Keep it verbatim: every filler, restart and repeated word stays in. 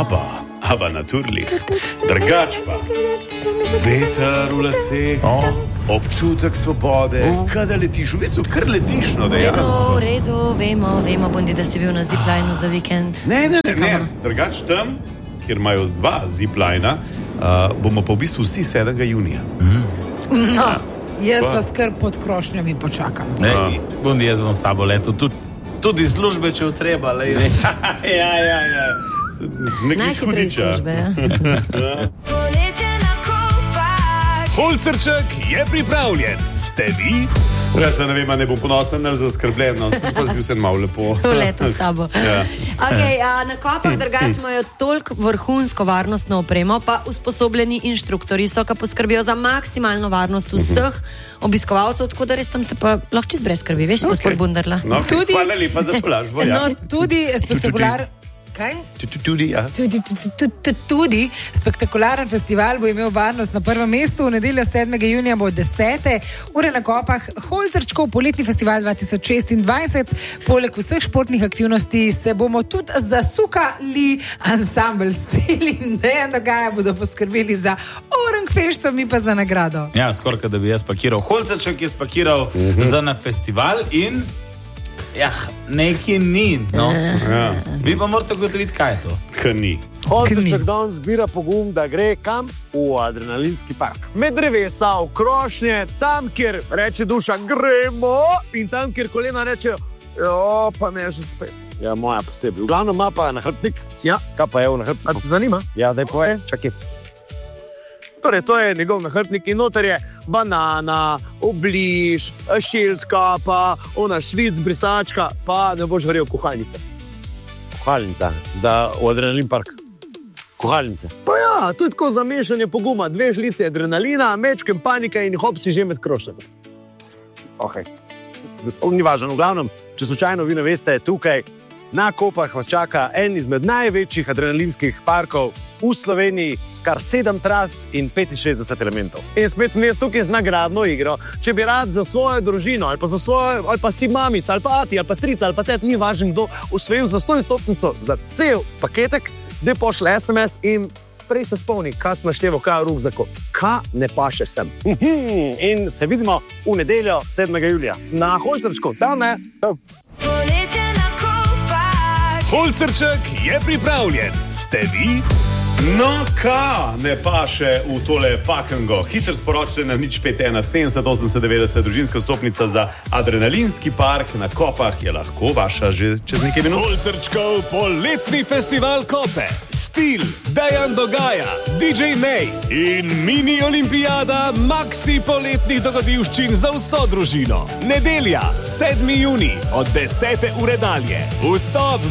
Aba, aba naturli. Drugač pa. Veter v laseh, oh. občutek svobode, oh. kada letiš, v bistvu kar letiš, no dejansko. V redu, vemo, vemo, Bondi, da si bil na ziplinu za vikend. Ne, ne, ne, ne. Drugač tam, kjer imajo dva ziplina, uh, bomo pa v bistvu vsi sedmega junija. Mm. No, ja. jaz vas kar pod krošnjami počakam. Ne, Bondi, jaz bom s tabo leto tudi. Tudi službe, če utreba, le. ja, ja, ja. Nekaj hudiča. Holcerček je pripravljen. Ste vi? Res, ne vem, ne bom ponosen ali zaskrbljen, no, sem pa zdil se malo lepo. Leto s tabo. Ja. Okay, a, na kopah drugač imajo toliko vrhunsko varnostno opremo, pa usposobljeni inštruktori so, ki poskrbijo za maksimalno varnost vseh obiskovalcev, tako da res tam ste pa lahko čist brez skrbi, veš, okay. gospod Bunderla. No, okay. tudi, hvala lepa za tolažbo, ja. No, tudi spektakular... Kaj? Tudi, ja. Tudi, tudi, tudi spektakularen festival bo imel varnost na prvem mestu. V nedeljo sedmega junija bo desete ure na kopah Holcerčkov poletni festival dva tisoč šestindvajset. Poleg vseh športnih aktivnosti se bomo tudi zasukali ansambl Stil in Dejan Dogaja bodo poskrbeli za Orangfešto, mi pa za nagrado. Ja, skoraj da bi jaz pakiral. Holcerček je spakiral uh-huh. za na festival in ja, neki ni, no. Ja. Vi pa morate gotoviti, kaj je to. Kaj ni. Holcerček danes zbira pogum, da gre kam? V adrenalinski park. Med drevesa, v krošnje, tam, kjer reče duša, gremo, in tam, kjer kolena reče, jo, pa ne, že spet. Ja, moja posebej. V glavnem ima pa nahrbtnik. Ja. Kaj pa je v nahrbtniku? A te zanima? Ja, daj poje. Čakaj. Torej, to je njegov nahrbtnik in noter je banana, obliž, šiltka, pa ona švic, brisačka, pa ne boš verjel, kuhalnice. Kuhalnica za adrenalin park. Kuhalnice. Pa ja, to je tako zamešanje poguma. Dve žlice adrenalina, mečkem panika in hop si že med krošnjami. Ok. Ni važno, v glavnem, če slučajno vi ne veste, tukaj na Kopah vas čaka en izmed največjih adrenalinskih parkov v Sloveniji, kar sedem tras in petinšestdeset elementov. In spet mes tukaj z nagradno igro. Če bi rad za svojo družino, ali pa za svojo, ali pa si mamica, ali pa ati, ali pa strica, ali pa tet, ni važno kdo, usvojil za sto stopnico za cel paketek, da pošle es em es in prej se spomni, kaj sem našteval, kaj je v rukzaku. Kaj ne paše sem. In se vidimo v nedeljo sedmega julija na Holcerčku. Tam ne? Holcerček je pripravljen. Ste vi? No, ka ne paše v tole pakengo. Hitro sporočite na nič pet ena sedemdeset osemdeset devetdeset. Družinska stopnica za adrenalinski park na Kopah je lahko vaša že čez nekaj minut. Holcerčkov poletni festival Kope. Stil, Dejan Dogaja, dý džej May in mini olimpijada maxi poletnih dogodivščin za vso družino. Nedelja, sedmi junij od desete ure dalje. Vstop